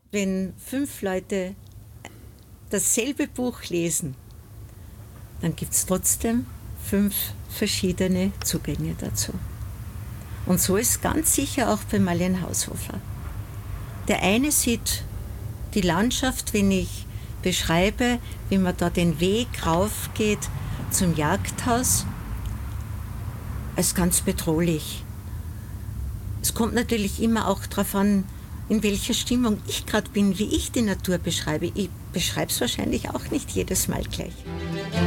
Wenn 5 Leute dasselbe Buch lesen, dann gibt es trotzdem 5 verschiedene Zugänge dazu. Und so ist ganz sicher auch bei Marlene Haushofer. Der eine sieht die Landschaft, wenn ich beschreibe, wie man da den Weg raufgeht zum Jagdhaus, als ganz bedrohlich. Es kommt natürlich immer auch darauf an, in welcher Stimmung ich gerade bin, wie ich die Natur beschreibe. Ich beschreibe es wahrscheinlich auch nicht jedes Mal gleich.